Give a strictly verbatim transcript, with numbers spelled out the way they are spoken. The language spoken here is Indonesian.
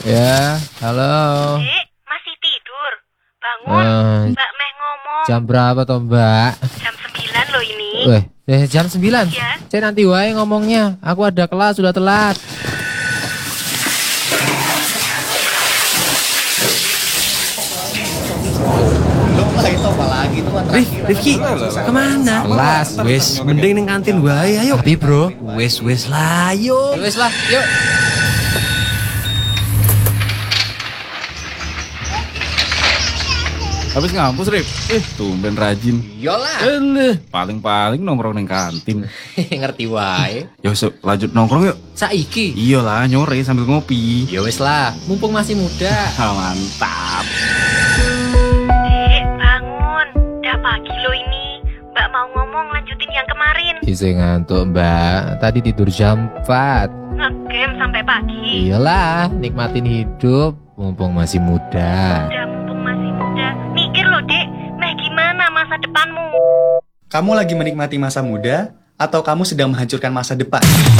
Ya, halo. Dek, masih tidur? Bangun, Eh, Mbak Meh ngomong. jam berapa toh, Mbak? Jam sembilan loh ini. Weh, eh, jam sembilan. Iya. Saya nanti wae ngomongnya. Aku ada kelas, sudah telat. Rif, Rifki, kemana? Kelas. Wes, mending ning kantin wae, ayo. Tapi bro, wes wes lah, ayo. Ya wes lah, yuk. Habis ngampus, Rip? Eh, tumben rajin. Yolah. Eh, paling-paling nongkrong neng kantin. Ngerti wae. Ya wes, lanjut nongkrong yuk. Saiki. Iyalah, nyore sambil ngopi. Ya wes lah, mumpung masih muda. Ah, mantap. Dek, bangun. Udah pagi loh ini. Mbak mau ngomong lanjutin yang kemarin. Isi ngantuk, Mbak. Tadi tidur jam empat. Ngegame sampai pagi. Iyalah, nikmatin hidup mumpung masih muda. Udah mumpung masih muda. Mikir loh, Dek. Meh gimana masa depanmu? Kamu lagi menikmati masa muda atau kamu sedang menghancurkan masa depan?